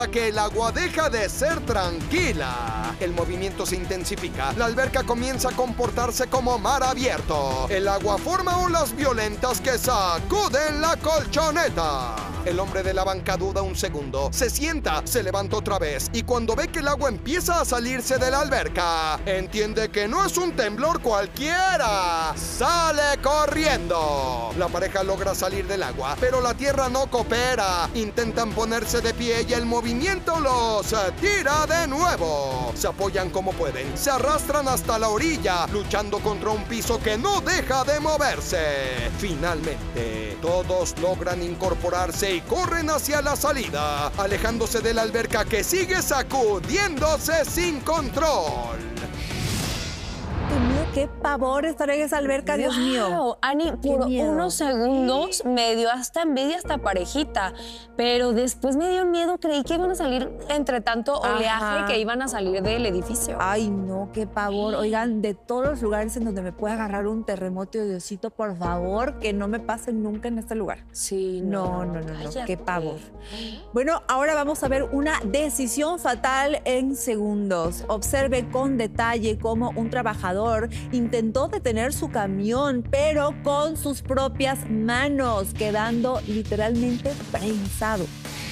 que el agua deja de ser tranquila. El movimiento se intensifica. La alberca comienza a comportarse como mar abierto. El agua forma olas violentas que sacuden la colchoneta. El hombre de la banca duda un segundo. Se sienta, se levanta otra vez y cuando ve que el agua empieza a salirse de la alberca, entiende que no es un temblor cualquiera. ¡Sale corriendo! La pareja logra salir del agua, pero la tierra no coopera. Intentan ponerse de pie y el movimiento los tira de nuevo. Se apoyan como pueden, se arrastran hasta la orilla, luchando contra un piso que no deja de moverse. Finalmente, todos logran incorporarse y corren hacia la salida, alejándose de la alberca que sigue sacudiéndose sin control. Qué pavor estar en esa alberca, Dios mío. Ani, por unos segundos me dio hasta envidia esta parejita, pero después me dio miedo, creí que iban a salir entre tanto oleaje, que iban a salir del edificio. Ay, no, qué pavor. Oigan, de todos los lugares en donde me puede agarrar un terremoto, Diosito, por favor, que no me pase nunca en este lugar. Sí, no, qué pavor. Bueno, ahora vamos a ver una decisión fatal en segundos. Observe con detalle cómo un trabajador intentó detener su camión, pero con sus propias manos, quedando literalmente prensado.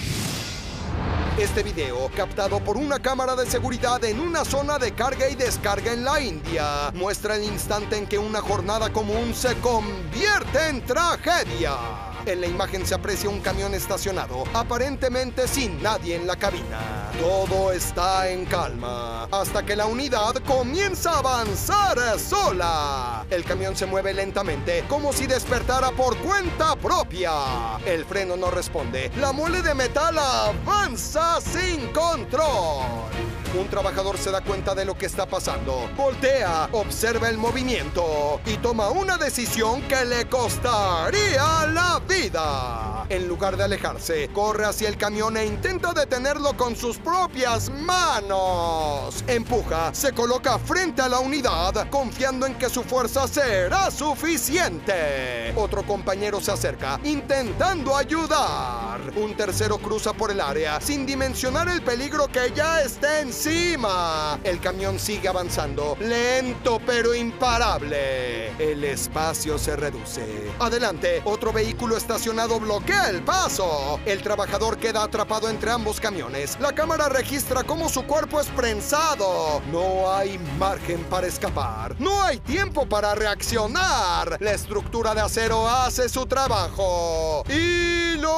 Este video, captado por una cámara de seguridad en una zona de carga y descarga en la India, muestra el instante en que una jornada común se convierte en tragedia. En la imagen se aprecia un camión estacionado, aparentemente sin nadie en la cabina. Todo está en calma, hasta que la unidad comienza a avanzar sola. El camión se mueve lentamente, como si despertara por cuenta propia. El freno no responde. La mole de metal avanza sin control. Un trabajador se da cuenta de lo que está pasando. Voltea, observa el movimiento y toma una decisión que le costaría la vida. En lugar de alejarse, corre hacia el camión e intenta detenerlo con sus propias manos. Empuja, se coloca frente a la unidad, confiando en que su fuerza será suficiente. Otro compañero se acerca, intentando ayudar. Un tercero cruza por el área, sin dimensionar el peligro que ya está encima. El camión sigue avanzando, lento pero imparable. El espacio se reduce. Adelante, otro vehículo estacionado bloquea el paso. El trabajador queda atrapado entre ambos camiones. La cámara registra cómo su cuerpo es prensado. No hay margen para escapar. No hay tiempo para reaccionar. La estructura de acero hace su trabajo y lo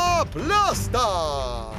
aplasta.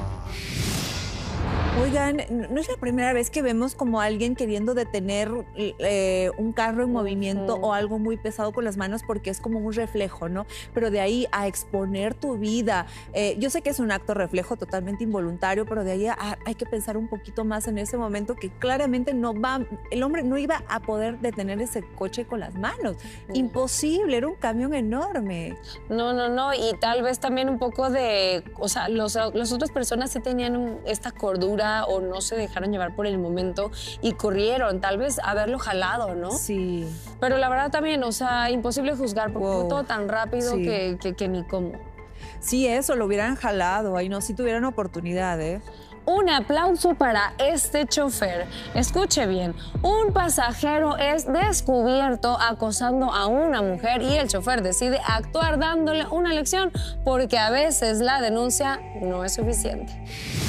Oigan, no es la primera vez que vemos como alguien queriendo detener un carro en movimiento o algo muy pesado con las manos, porque es como un reflejo, ¿no? Pero de ahí a exponer tu vida, yo sé que es un acto reflejo totalmente involuntario, pero de ahí hay que pensar un poquito más en ese momento, que claramente el hombre no iba a poder detener ese coche con las manos. Imposible, era un camión enorme. No, y tal vez también un poco de, o sea, las otras personas sí tenían esta cordura o no se dejaron llevar por el momento y corrieron, tal vez haberlo jalado, ¿no? Sí. Pero la verdad también, o sea, imposible juzgar porque fue todo tan rápido que ni cómo. Sí, eso, lo hubieran jalado, ahí no, si tuvieran oportunidad, ¿eh? Un aplauso para este chofer. Escuche bien, un pasajero es descubierto acosando a una mujer y el chofer decide actuar dándole una lección porque a veces la denuncia no es suficiente.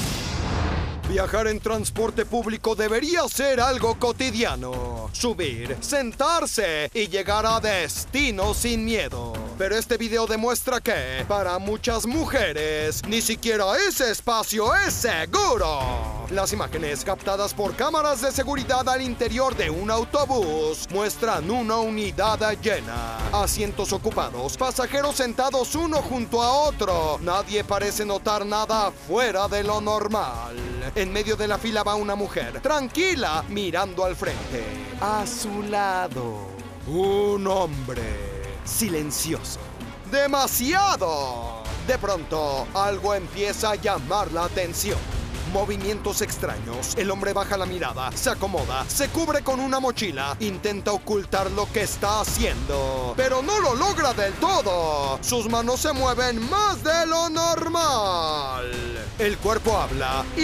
Viajar en transporte público debería ser algo cotidiano. Subir, sentarse y llegar a destino sin miedo. Pero este video demuestra que, para muchas mujeres, ni siquiera ese espacio es seguro. Las imágenes captadas por cámaras de seguridad al interior de un autobús muestran una unidad llena, asientos ocupados, pasajeros sentados uno junto a otro. Nadie parece notar nada fuera de lo normal. En medio de la fila va una mujer, tranquila, mirando al frente. A su lado, un hombre, silencioso. ¡Demasiado! De pronto, algo empieza a llamar la atención. Movimientos extraños. El hombre baja la mirada, se acomoda, se cubre con una mochila, intenta ocultar lo que está haciendo, pero no lo logra del todo. Sus manos se mueven más de lo normal. El cuerpo habla y